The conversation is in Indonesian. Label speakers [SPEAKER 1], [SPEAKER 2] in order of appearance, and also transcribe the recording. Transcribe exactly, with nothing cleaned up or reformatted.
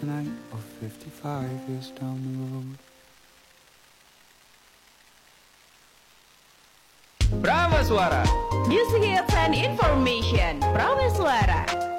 [SPEAKER 1] tonight or fifty-five years down the road.
[SPEAKER 2] Prawa Suara,
[SPEAKER 3] Music Hits and Information. Prawa Suara.